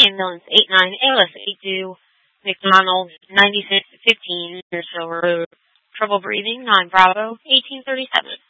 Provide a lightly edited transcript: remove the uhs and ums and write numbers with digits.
ambulance 89, ALS 82, McDonald 9615, Silver Road. Trouble breathing, 9 Bravo, 1837.